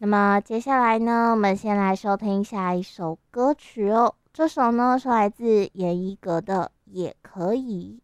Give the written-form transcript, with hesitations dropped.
那么接下来呢，我们先来收听下一首歌曲哦。这首呢是来自严艺格的《也可以》。